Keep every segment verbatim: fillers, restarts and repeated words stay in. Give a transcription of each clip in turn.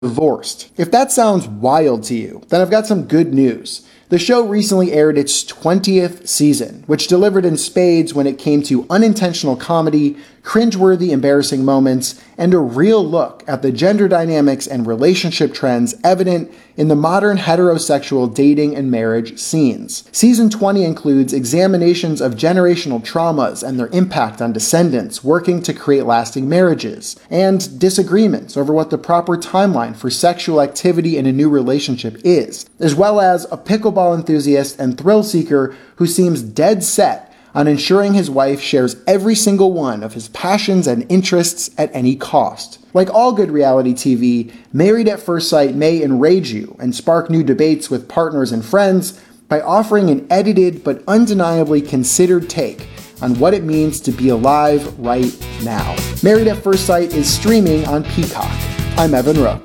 divorced. If that sounds wild to you, then I've got some good news. The show recently aired its twentieth season, which delivered in spades when it came to unintentional comedy, cringeworthy embarrassing moments, and a real look at the gender dynamics and relationship trends evident in the modern heterosexual dating and marriage scenes. Season twenty includes examinations of generational traumas and their impact on descendants working to create lasting marriages, and disagreements over what the proper timeline for sexual activity in a new relationship is, as well as a pickleball enthusiast and thrill seeker who seems dead set on ensuring his wife shares every single one of his passions and interests at any cost. Like all good reality T V, Married at First Sight may enrage you and spark new debates with partners and friends by offering an edited but undeniably considered take on what it means to be alive right now. Married at First Sight is streaming on Peacock. I'm Evan Rook.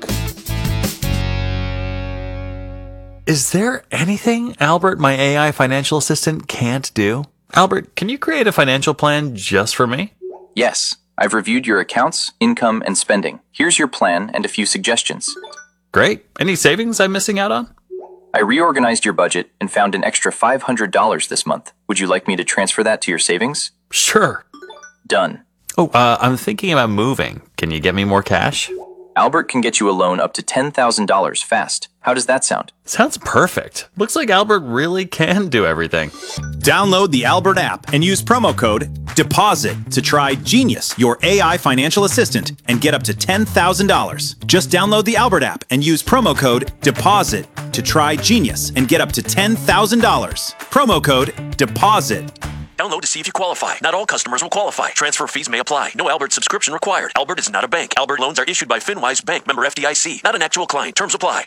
Is there anything Albert, my A I financial assistant, can't do? Albert, can you create a financial plan just for me? Yes, I've reviewed your accounts, income, and spending. Here's your plan and a few suggestions. Great. Any savings I'm missing out on? I reorganized your budget and found an extra five hundred dollars this month. Would you like me to transfer that to your savings? Sure. Done. Oh, uh, I'm thinking about moving. Can you get me more cash? Albert can get you a loan up to ten thousand dollars fast. How does that sound? Sounds perfect. Looks like Albert really can do everything. Download the Albert app and use promo code DEPOSIT to try Genius, your A I financial assistant, and get up to ten thousand dollars. Just download the Albert app and use promo code DEPOSIT to try Genius and get up to ten thousand dollars. Promo code DEPOSIT. Download to see if you qualify. Not all customers will qualify. Transfer fees may apply. No Albert subscription required. Albert is not a bank. Albert loans are issued by FinWise Bank, member F D I C. Not an actual client. Terms apply.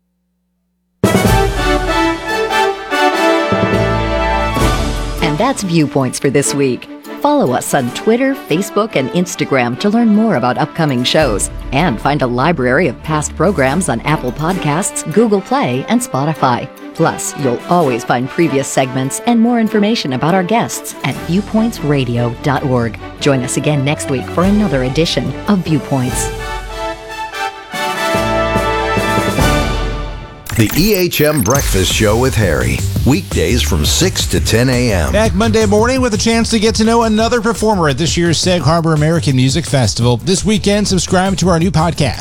And that's Viewpoints for this week. Follow us on Twitter, Facebook, and Instagram to learn more about upcoming shows and find a library of past programs on Apple Podcasts, Google Play, and Spotify. Plus, you'll always find previous segments and more information about our guests at viewpoints radio dot org. Join us again next week for another edition of Viewpoints. The E H M Breakfast Show with Harry. Weekdays from six to ten a.m. Back Monday morning with a chance to get to know another performer at this year's Sag Harbor American Music Festival. This weekend, subscribe to our new podcast.